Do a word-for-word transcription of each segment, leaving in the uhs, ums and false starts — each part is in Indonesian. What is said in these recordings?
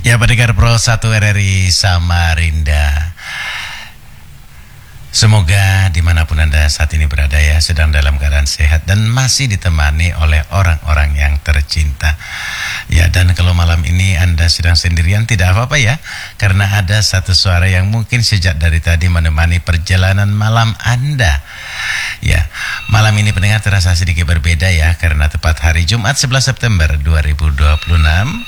Ya, pendengar Pro satu R R I Samarinda, semoga dimanapun Anda saat ini berada ya, sedang dalam keadaan sehat dan masih ditemani oleh orang-orang yang tercinta. Ya, dan kalau malam ini Anda sedang sendirian, tidak apa-apa ya, karena ada satu suara yang mungkin sejak dari tadi menemani perjalanan malam Anda. Ya, malam ini pendengar terasa sedikit berbeda ya, karena tepat hari Jumat sebelas September dua ribu dua puluh enam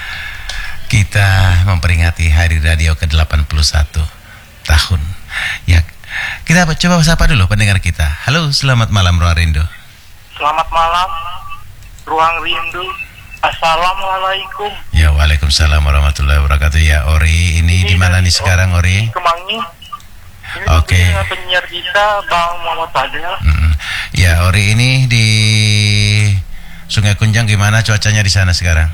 kita memperingati hari radio ke delapan puluh satu tahun. Ya, kita coba sapa dulu pendengar kita. Halo, selamat malam Ruang Rindu. Selamat malam Ruang Rindu. Assalamualaikum. Ya, waalaikumsalam warahmatullahi wabarakatuh. Ya, Ori, ini, ini di mana nih sekarang, Ori? Kemangi. Oke. Okay. Dengan penyiar kita Bang Muhammad Fadel. Hmm. Ya, Ori, ini di Sungai Kunjang gimana cuacanya di sana sekarang?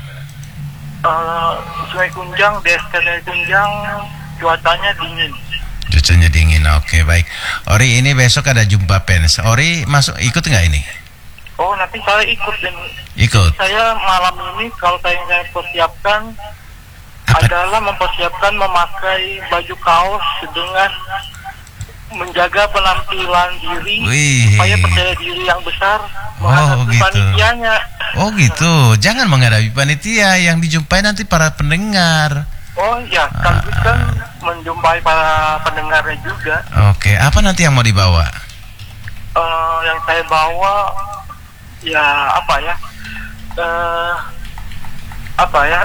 Uh, Sungai Kunjang, desa Sungai Kunjang cuacanya dingin. Cuacanya dingin, oke okay, baik. Ori, ini besok ada jumpa pens. Ori masuk ikut nggak ini? Oh, nanti saya ikut. Dan ikut. Saya malam ini kalau saya saya persiapkan apa? Adalah mempersiapkan memakai baju kaos dengan menjaga penampilan diri. Wih. Supaya percaya diri yang besar. Oh gitu. Panitianya. Oh gitu. Jangan menghadapi panitia, yang dijumpai nanti para pendengar. Oh iya, kan ah. kan menjumpai para pendengarnya juga. Oke, apa nanti yang mau dibawa? Uh, yang saya bawa ya apa ya? Uh, apa ya?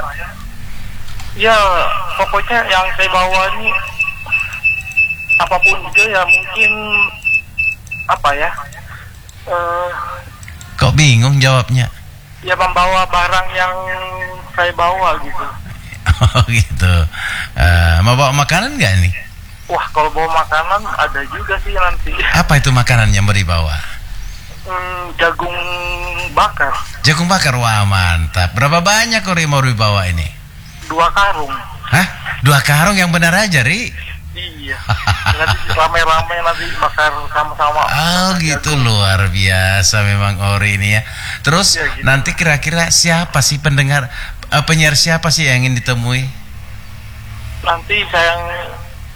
Ya pokoknya yang saya bawa ini apapun juga ya, mungkin apa ya? Uh, Kok bingung jawabnya? Ya membawa barang yang saya bawa gitu. Oh gitu. Uh, mau bawa makanan nggak nih? Wah, kalau bawa makanan ada juga sih nanti. Apa itu makanan yang mau dibawa? Hmm, jagung bakar. Jagung bakar, wah mantap. Berapa banyak Ri mau dibawa ini? Dua karung. Hah? Dua karung yang benar aja, Ri? Iya. Nanti rame-rame nanti bakar sama-sama. Oh gitu, jagung. Luar biasa memang Ori ini ya. Terus ya, gitu. Nanti kira-kira siapa sih pendengar, uh, penyiar siapa sih yang ingin ditemui? Nanti saya